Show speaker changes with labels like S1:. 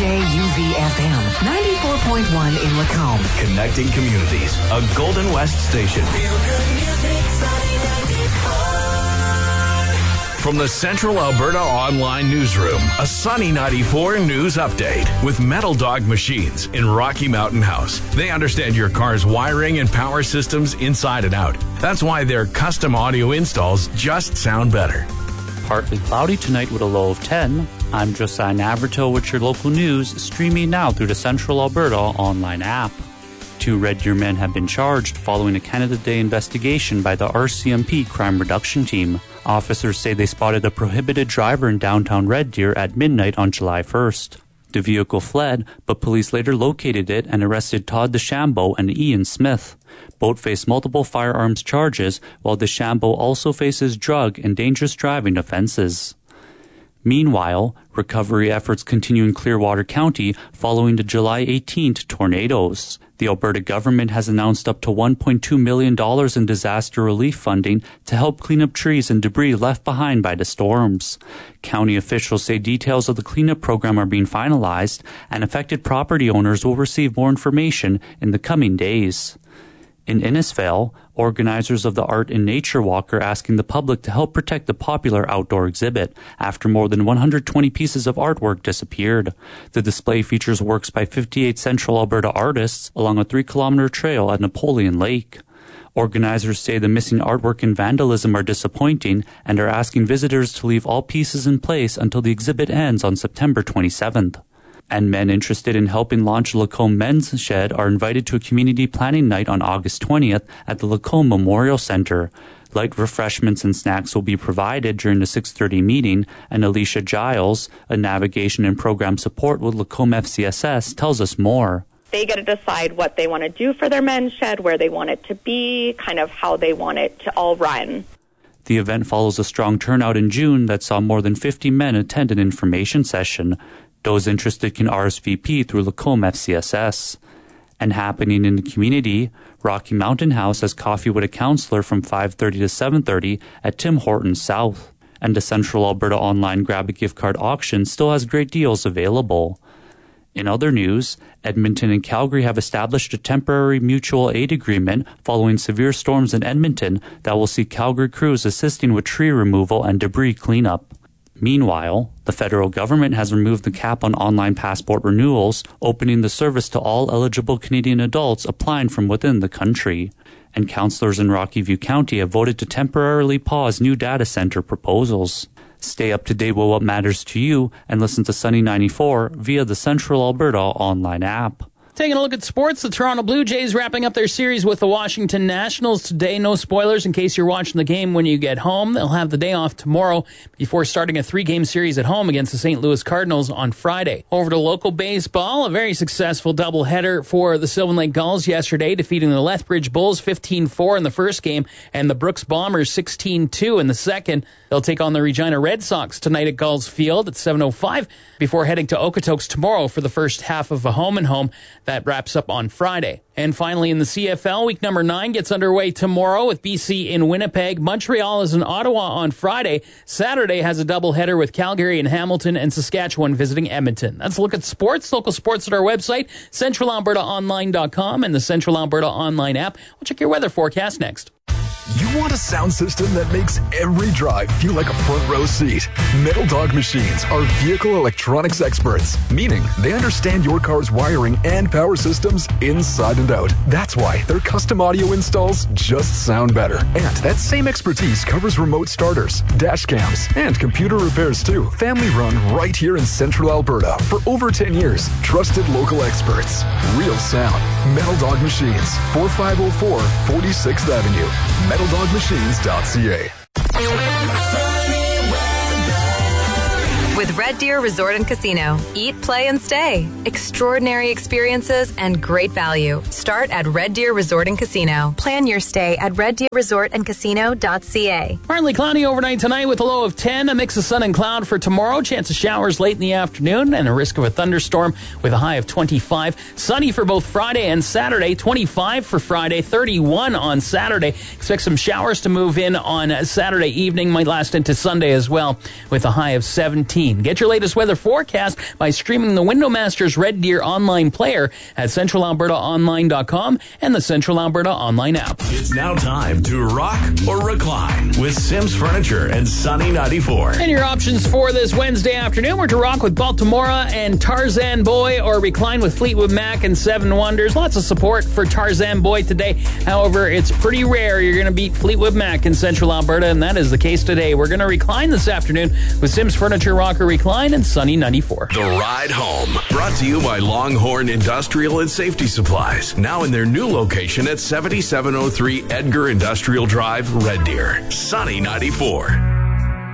S1: WJUV-FM 94.1 in Lacombe.
S2: Connecting communities. A Golden West station.
S3: Feel good music, Sunny 94.
S2: From the Central Alberta Online Newsroom, a Sunny 94 news update with Metal Dog Machines in Rocky Mountain House. They understand your car's wiring and power systems inside and out. That's why their custom audio installs just sound better.
S4: Partly cloudy tonight with a low of 10. I'm Josiah Navrito with your local news, streaming now through the Central Alberta Online app. 2 Red Deer men have been charged following a Canada Day investigation by the RCMP Crime Reduction Team. Officers say they spotted a prohibited driver in downtown Red Deer at midnight on July 1st. The vehicle fled, but police later located it and arrested Todd DeChambeau and Ian Smith. Both face multiple firearms charges, while DeChambeau also faces drug and dangerous driving offenses. Meanwhile, recovery efforts continue in Clearwater County following the July 18th tornadoes. The Alberta government has announced up to $1.2 million in disaster relief funding to help clean up trees and debris left behind by the storms. County officials say details of the cleanup program are being finalized, and affected property owners will receive more information in the coming days. In Innisfail, organizers of the Art in Nature Walk are asking the public to help protect the popular outdoor exhibit after more than 120 pieces of artwork disappeared. The display features works by 58 Central Alberta artists along a 3-kilometer trail at Napoleon Lake. Organizers say the missing artwork and vandalism are disappointing and are asking visitors to leave all pieces in place until the exhibit ends on September 27th. And men interested in helping launch the Lacombe Men's Shed are invited to a community planning night on August 20th at the Lacombe Memorial Centre. Light refreshments and snacks will be provided during the 6:30 meeting, and Alicia Giles, a navigation and program support with Lacombe FCSS, tells us more.
S5: They get to decide what they want to do for their men's shed, where they want it to be, kind of how they want it to all run.
S4: The event follows a strong turnout in June that saw more than 50 men attend an information session. Those interested can RSVP through Lacombe FCSS. And happening in the community, Rocky Mountain House has coffee with a counselor from 5:30 to 7:30 at Tim Hortons South. And the Central Alberta Online Grab a Gift Card auction still has great deals available. In other news, Edmonton and Calgary have established a temporary mutual aid agreement following severe storms in Edmonton that will see Calgary crews assisting with tree removal and debris cleanup. Meanwhile, the federal government has removed the cap on online passport renewals, opening the service to all eligible Canadian adults applying from within the country. And councillors in Rocky View County have voted to temporarily pause new data center proposals. Stay up to date with what matters to you and listen to Sunny 94 via the Central Alberta Online app.
S6: Taking a look at sports, the Toronto Blue Jays wrapping up their series with the Washington Nationals today. No spoilers in case you're watching the game when you get home. They'll have the day off tomorrow before starting a 3-game series at home against the St. Louis Cardinals on Friday. Over to local baseball, a very successful doubleheader for the Sylvan Lake Gulls yesterday, defeating the Lethbridge Bulls 15-4 in the first game and the Brooks Bombers 16-2 in the second. They'll take on the Regina Red Sox tonight at Gulls Field at 7:05 before heading to Okotoks tomorrow for the first half of a home-and-home. That wraps up on Friday. And finally, in the CFL, week number 9 gets underway tomorrow with BC in Winnipeg. Montreal is in Ottawa on Friday. Saturday has a doubleheader with Calgary and Hamilton, and Saskatchewan visiting Edmonton. That's a look at sports. Local sports at our website, centralalbertaonline.com, and the Central Alberta Online app. We'll check your weather forecast next.
S7: You want a sound system that makes every drive feel like a front row seat? Metal Dog Machines are vehicle electronics experts, meaning they understand your car's wiring and power systems inside and out. That's why their custom audio installs just sound better. And that same expertise covers remote starters, dash cams, and computer repairs too. Family run right here in Central Alberta for over 10 years. Trusted local experts. Real sound. Metal Dog Machines, 4504 46th Avenue. MetalDogMachines.ca.
S8: With Red Deer Resort and Casino. Eat, play, and stay. Extraordinary experiences and great value. Start at Red Deer Resort and Casino. Plan your stay at reddeerresortandcasino.ca.
S6: Partly cloudy overnight tonight with a low of 10. A mix of sun and cloud for tomorrow. Chance of showers late in the afternoon and a risk of a thunderstorm with a high of 25. Sunny for both Friday and Saturday. 25 for Friday, 31 on Saturday. Expect some showers to move in on Saturday evening. Might last into Sunday as well with a high of 17. Get your latest weather forecast by streaming the Window Masters Red Deer online player at centralalbertaonline.com and the Central Alberta Online app.
S2: It's now time to rock or recline with Sims Furniture and Sunny 94.
S6: And your options for this Wednesday afternoon were to rock with Baltimora and Tarzan Boy or recline with Fleetwood Mac and Seven Wonders. Lots of support for Tarzan Boy today. However, it's pretty rare you're going to beat Fleetwood Mac in Central Alberta, and that is the case today. We're going to recline this afternoon with Sims Furniture, Rocker Recline, and Sunny 94.
S2: The Ride Home, brought to you by Longhorn Industrial and Safety Supplies. Now in their new location at 7703 Edgar Industrial Drive, Red Deer. Sunny 94.